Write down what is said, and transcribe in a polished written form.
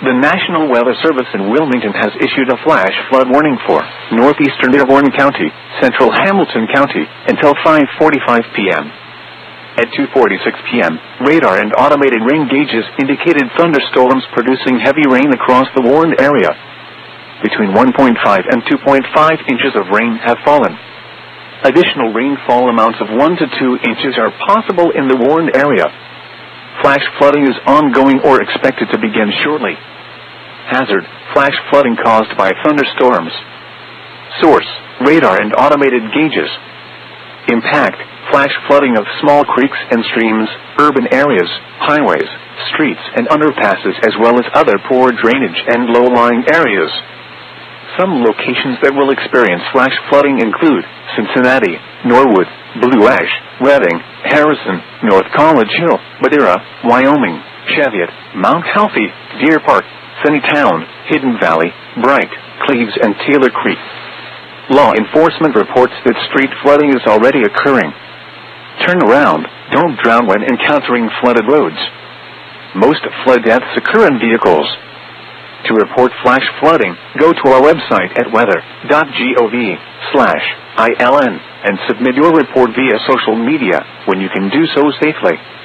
The National Weather Service in Wilmington has issued a flash flood warning for northeastern Dearborn County, central Hamilton County, until 5:45 p.m. At 2:46 p.m., radar and automated rain gauges indicated thunderstorms producing heavy rain across the warned area. Between 1.5 and 2.5 inches of rain have fallen. Additional rainfall amounts of 1 to 2 inches are possible in the warned area. Flash flooding is ongoing or expected to begin shortly. Hazard: flash flooding caused by thunderstorms. Source: radar and automated gauges. Impact: flash flooding of small creeks and streams, urban areas, highways, streets and underpasses, as well as other poor drainage and low-lying areas. Some locations that will experience flash flooding include Cincinnati, Norwood, Blue Ash, Redding, Harrison, North College Hill, Madera, Wyoming, Cheviot, Mount Healthy, Deer Park, Sunnytown, Hidden Valley, Bright, Cleves, and Taylor Creek. Law enforcement reports that street flooding is already occurring. Turn around. Don't drown when encountering flooded roads. Most flood deaths occur in vehicles. To report flash flooding, go to our website at weather.gov/ILN and submit your report via social media when you can do so safely.